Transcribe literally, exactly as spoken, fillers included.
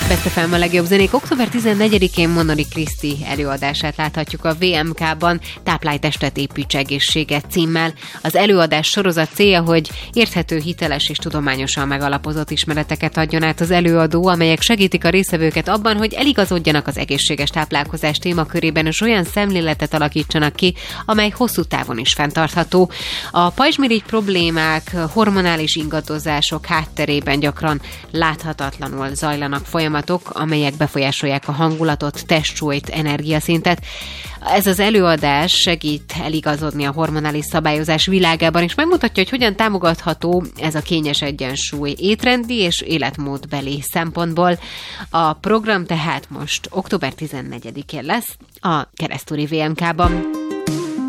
Best ef em a legjobb zenék. október tizennegyedikén Monori Kriszti előadását láthatjuk a vé em ká-ban, Táplálj testet, építs egészséget címmel. Az előadás sorozat célja, hogy érthető, hiteles és tudományosan megalapozott ismereteket adjon át az előadó, amelyek segítik a résztvevőket abban, hogy eligazodjanak az egészséges táplálkozás témakörében, és olyan szemléletet alakítsanak ki, amely hosszú távon is fenntartható. A pajzsmirigy problémák, hormonális ingadozások hátterében gyakran láthatatlanul zajlanak folyamatok, amelyek befolyásolják a hangulatot, testsúlyt, energiaszintet. Ez az előadás segít eligazodni a hormonális szabályozás világában, és megmutatja, hogy hogyan támogatható ez a kényes egyensúly étrendi és életmódbeli szempontból. A program tehát most október tizennegyedikén lesz a Keresztúri vé em ká-ban.